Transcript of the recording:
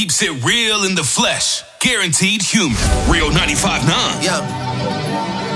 keeps it real in the flesh. Guaranteed humor. Real 95.9. Yeah.